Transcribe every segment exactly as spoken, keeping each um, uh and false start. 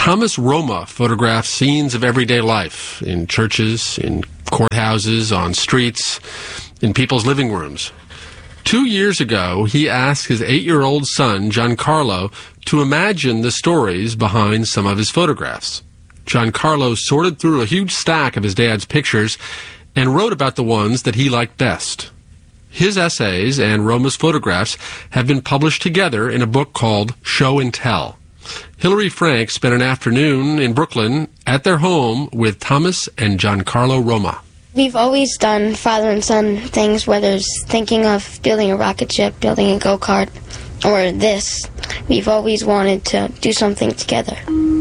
Thomas Roma photographed scenes of everyday life in churches, in courthouses, on streets, in people's living rooms. Two years ago, he asked his eight-year-old son, Giancarlo, to imagine the stories behind some of his photographs. Giancarlo sorted through a huge stack of his dad's pictures and wrote about the ones that he liked best. His essays and Roma's photographs have been published together in a book called Show and Tell. Hillary Frank spent an afternoon in Brooklyn at their home with Thomas and Giancarlo Roma. We've always done father and son things, whether it's thinking of building a rocket ship, building a go-kart, or this. We've always wanted to do something together.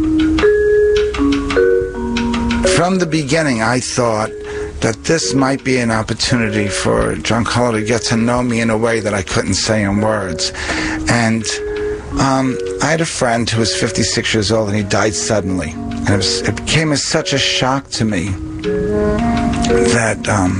From the beginning, I thought that this might be an opportunity for Giancarlo to get to know me in a way that I couldn't say in words. And um, I had a friend who was fifty-six years old, and he died suddenly. And it, was, it became as such a shock to me that um,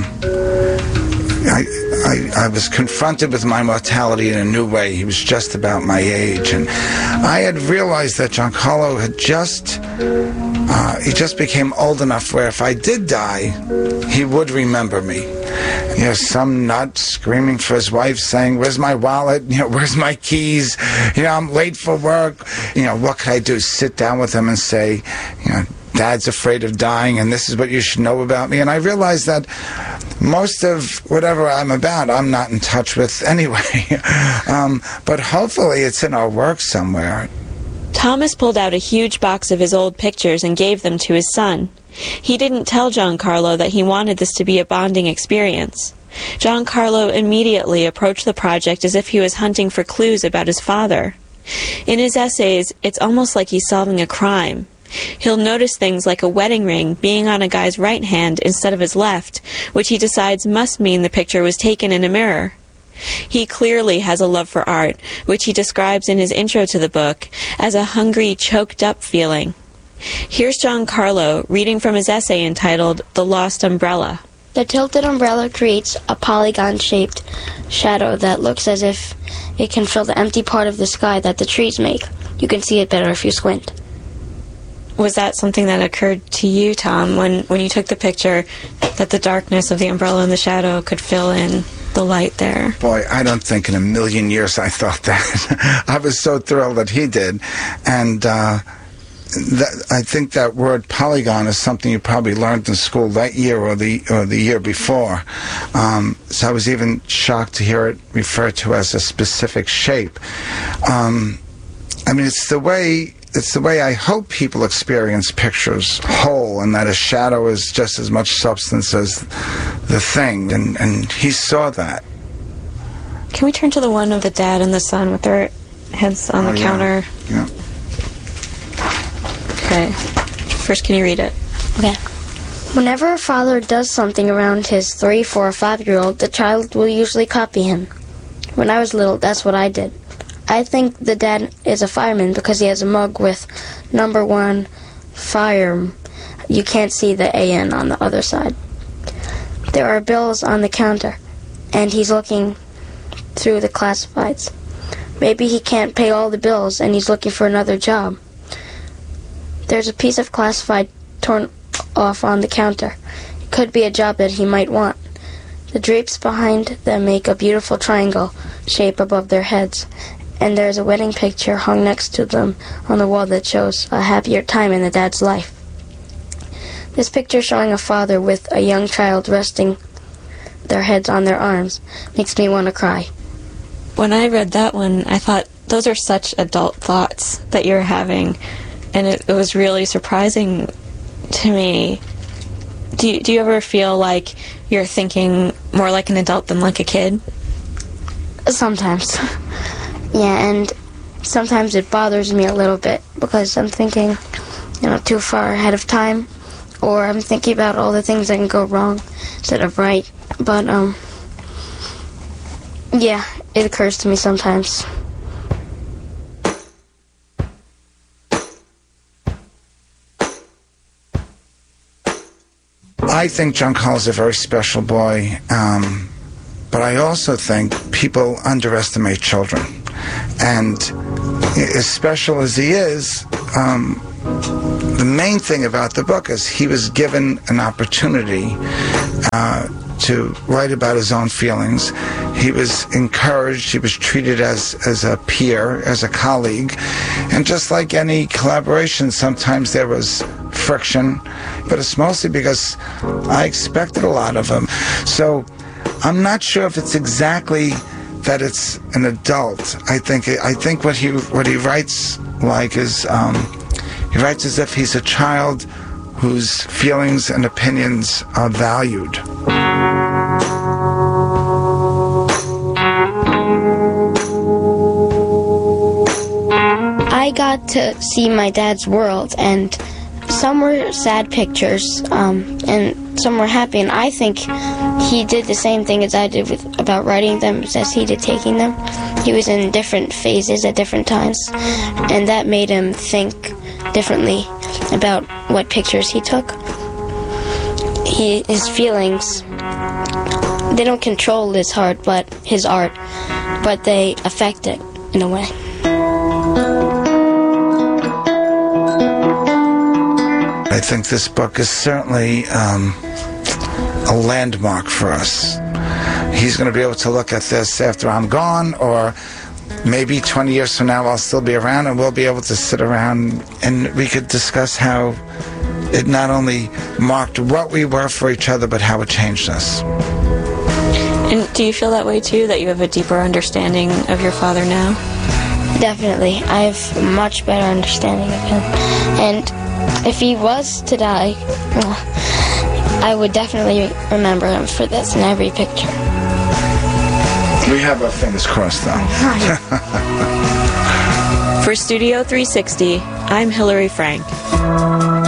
I, I, I was confronted with my mortality in a new way. He was just about my age, and I had realized that Giancarlo had just uh, he just became old enough where if I did die, he would remember me. You know, some nut screaming for his wife, saying, "Where's my wallet? You know, where's my keys? You know, I'm late for work." You know, what could I do? Sit down with him and say, you know, Dad's afraid of dying, and this is what you should know about me. And I realized that most of whatever I'm about, I'm not in touch with anyway. um, but hopefully it's in our work somewhere. Thomas pulled out a huge box of his old pictures and gave them to his son. He didn't tell Giancarlo that he wanted this to be a bonding experience. Giancarlo immediately approached the project as if he was hunting for clues about his father. In his essays, it's almost like he's solving a crime. He'll notice things like a wedding ring being on a guy's right hand instead of his left, which he decides must mean the picture was taken in a mirror. He clearly has a love for art, which he describes in his intro to the book as a hungry, choked-up feeling. Here's Giancarlo reading from his essay entitled The Lost Umbrella. The tilted umbrella creates a polygon-shaped shadow that looks as if it can fill the empty part of the sky that the trees make. You can see it better if you squint. Was that something that occurred to you, Tom, when, when you took the picture, that the darkness of the umbrella and the shadow could fill in the light there? Boy, I don't think in a million years I thought that. I was so thrilled that he did. And uh, that, I think that word polygon is something you probably learned in school that year or the or the year before. Um, so I was even shocked to hear it referred to as a specific shape. Um, I mean, it's the way... It's the way I hope people experience pictures whole, and that a shadow is just as much substance as the thing, and, and he saw that. Can we turn to the one of the dad and the son with their heads on oh, the yeah. counter? Yeah. Okay. First, can you read it? Okay. Whenever a father does something around his three, four, or five-year-old, the child will usually copy him. When I was little, that's what I did. I think the dad is a fireman because he has a mug with number one fire. You can't see the A N on the other side. There are bills on the counter, and he's looking through the classifieds. Maybe he can't pay all the bills, and he's looking for another job. There's a piece of classified torn off on the counter. It could be a job that he might want. The drapes behind them make a beautiful triangle shape above their heads, and there's a wedding picture hung next to them on the wall that shows a happier time in the dad's life. This picture showing a father with a young child resting their heads on their arms makes me want to cry. When I read that one, I thought, those are such adult thoughts that you're having, and it, it was really surprising to me. Do you, do you ever feel like you're thinking more like an adult than like a kid? Sometimes. Yeah, and sometimes it bothers me a little bit because I'm thinking, you know, too far ahead of time, or I'm thinking about all the things that can go wrong instead of right. But, um, yeah, it occurs to me sometimes. I think Giancarlo is a very special boy, um, but I also think people underestimate children. And as special as he is, um, the main thing about the book is he was given an opportunity uh, to write about his own feelings. He was encouraged. He was treated as, as a peer, as a colleague. And just like any collaboration, sometimes there was friction, but it's mostly because I expected a lot of him. So I'm not sure if it's exactly that it's an adult. I think I think what he what he writes like is um, he writes as if he's a child whose feelings and opinions are valued. I got to see my dad's world, and some were sad pictures, um, and some were happy, and I think he did the same thing as I did with about writing them as he did taking them. He was in different phases at different times, and that made him think differently about what pictures he took. He, his feelings, they don't control his heart, but his art, but they affect it in a way. I think this book is certainly um, a landmark for us. He's going to be able to look at this after I'm gone, or maybe twenty years from now I'll still be around, and we'll be able to sit around and we could discuss how it not only marked what we were for each other, but how it changed us. And do you feel that way too, that you have a deeper understanding of your father now? Definitely. I have a much better understanding of him. And if he was to die, well, I would definitely remember him for this in every picture. We have our fingers crossed, though. For Studio three sixty, I'm Hillary Frank.